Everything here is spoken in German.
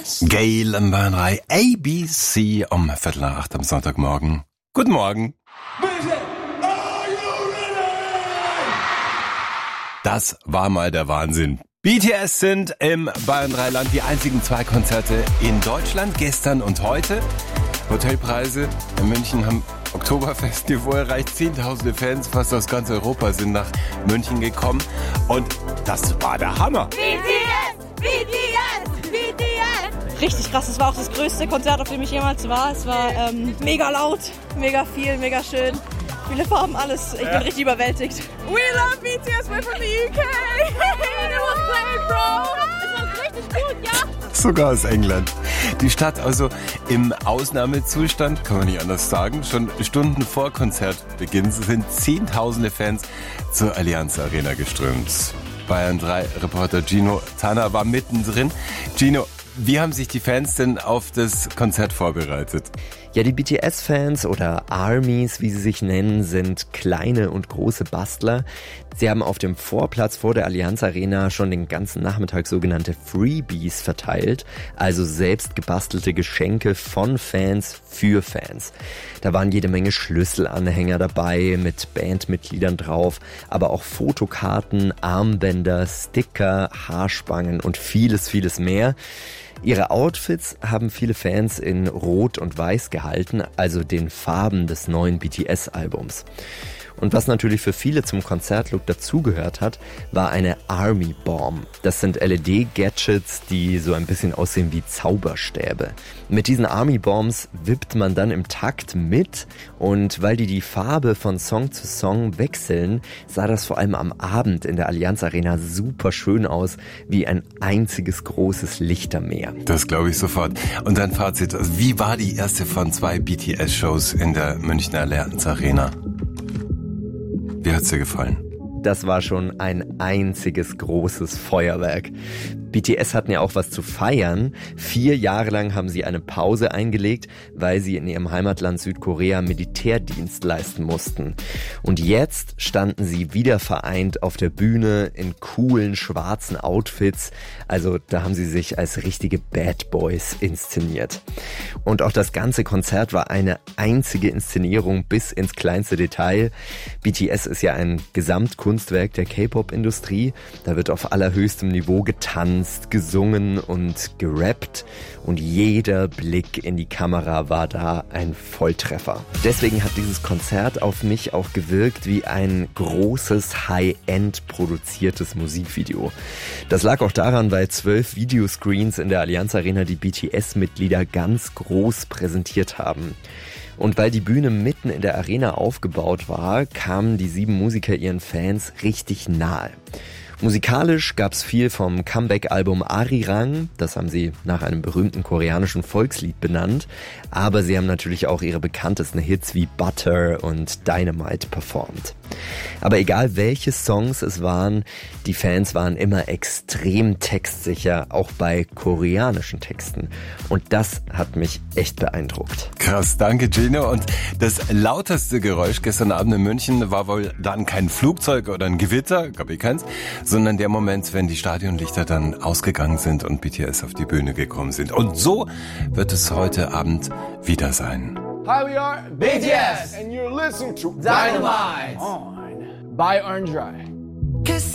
Gail im Bayern 3, ABC um 7:45 am Sonntagmorgen. Guten Morgen. Das war mal der Wahnsinn. BTS sind im Bayern 3 Land die einzigen 2 Konzerte in Deutschland, gestern und heute. Hotelpreise in München haben Oktoberfestniveau erreicht. Zehntausende Fans fast aus ganz Europa sind nach München gekommen. Und das war der Hammer. BTS! BTS! BTS! Richtig krass, es war auch das größte Konzert, auf dem ich jemals war. Es war mega laut, mega viel, mega schön. Viele Farben, alles. Ich bin richtig überwältigt. We love BTS, we're from the UK! It was great, bro! Es war richtig gut, ja? Sogar aus England. Die Stadt also im Ausnahmezustand, kann man nicht anders sagen. Schon Stunden vor Konzertbeginn sind Zehntausende Fans zur Allianz Arena geströmt. Bayern 3 Reporter Gino Tanner war mittendrin. Gino, wie haben sich die Fans denn auf das Konzert vorbereitet? Ja, die BTS-Fans oder Armies, wie sie sich nennen, sind kleine und große Bastler. Sie haben auf dem Vorplatz vor der Allianz Arena schon den ganzen Nachmittag sogenannte Freebies verteilt, also selbst gebastelte Geschenke von Fans für Fans. Da waren jede Menge Schlüsselanhänger dabei mit Bandmitgliedern drauf, aber auch Fotokarten, Armbänder, Sticker, Haarspangen und vieles, vieles mehr. Ihre Outfits haben viele Fans in Rot und Weiß gehalten, also den Farben des neuen BTS-Albums. Und was natürlich für viele zum Konzertlook dazugehört hat, war eine Army Bomb. Das sind LED-Gadgets, die so ein bisschen aussehen wie Zauberstäbe. Mit diesen Army Bombs wippt man dann im Takt mit und weil die Farbe von Song zu Song wechseln, sah das vor allem am Abend in der Allianz Arena super schön aus, wie ein einziges großes Lichtermeer. Das glaube ich sofort. Und dein Fazit, wie war die erste von 2 BTS-Shows in der Münchner Allianz Arena? Wie hat's dir gefallen? Das war schon ein einziges großes Feuerwerk. BTS hatten ja auch was zu feiern. 4 Jahre lang haben sie eine Pause eingelegt, weil sie in ihrem Heimatland Südkorea Militärdienst leisten mussten. Und jetzt standen sie wieder vereint auf der Bühne in coolen schwarzen Outfits. Also da haben sie sich als richtige Bad Boys inszeniert. Und auch das ganze Konzert war eine einzige Inszenierung bis ins kleinste Detail. BTS ist ja ein Gesamtkunstwerk der K-Pop-Industrie. Da wird auf allerhöchstem Niveau getanzt, gesungen und gerappt und jeder Blick in die Kamera war da ein Volltreffer. Deswegen hat dieses Konzert auf mich auch gewirkt wie ein großes High-End produziertes Musikvideo. Das lag auch daran, weil 12 Videoscreens in der Allianz Arena die BTS-Mitglieder ganz groß präsentiert haben. Und weil die Bühne mitten in der Arena aufgebaut war, kamen die 7 Musiker ihren Fans richtig nahe. Musikalisch gab's viel vom Comeback-Album Arirang, das haben sie nach einem berühmten koreanischen Volkslied benannt, aber sie haben natürlich auch ihre bekanntesten Hits wie Butter und Dynamite performt. Aber egal welche Songs es waren, die Fans waren immer extrem textsicher, auch bei koreanischen Texten. Und das hat mich echt beeindruckt. Krass, danke Gino. Und das lauteste Geräusch gestern Abend in München war wohl dann kein Flugzeug oder ein Gewitter, gab ich keins, sondern der Moment, wenn die Stadionlichter dann ausgegangen sind und BTS auf die Bühne gekommen sind. Und so wird es heute Abend wieder sein. Hi, we are BTS, and you're listening to Dynamite on by Orange Dry.